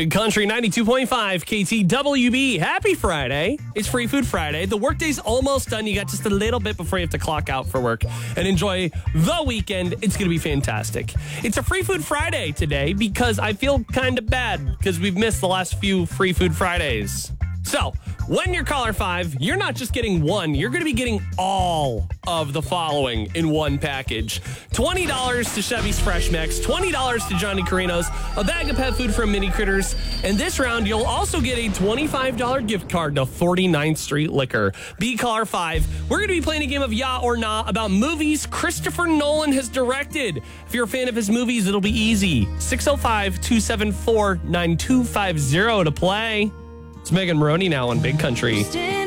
Big Country 92.5 KTWB. Happy Friday. It's Free Food Friday. The workday's almost done. You got just a little bit before you have to clock out for work and enjoy the weekend. It's going to be fantastic. It's a Free Food Friday today because I feel kind of bad because we've missed the last few Free Food Fridays. So, when you're caller 5, you're not just getting one, you're going to be getting all of the following in one package. $20 to Chevy's Fresh Mix, $20 to Johnny Carino's, a bag of pet food from Mini Critters, and this round you'll also get a $25 gift card to 49th Street Liquor. Be caller 5. We're going to be playing a game of Yeah or Nah about movies Christopher Nolan has directed. If you're a fan of his movies, it'll be easy. 605-274-9250 to play. It's Megan Maroney now on Big Country.